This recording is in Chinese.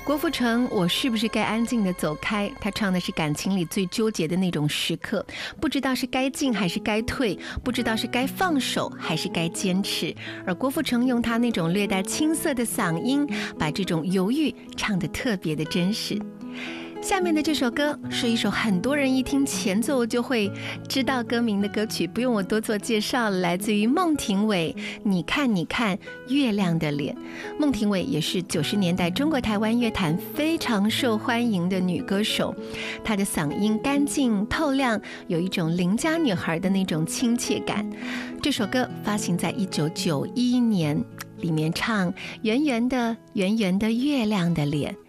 郭富城，我是不是该安静地走开？他唱的是感情里最纠结的那种时刻，不知道是该进还是该退，不知道是该放手还是该坚持。而郭富城用他那种略带青涩的嗓音，把这种犹豫唱得特别的真实。下面的这首歌是一首很多人一听前奏就会知道歌名的歌曲，不用我多做介绍，来自于孟庭苇。你看你看月亮的脸。孟庭苇也是90年代中国台湾乐坛非常受欢迎的女歌手，她的嗓音干净透亮，有一种邻家女孩的那种亲切感。这首歌发行在1991年，里面唱圆圆的圆圆的月亮的脸，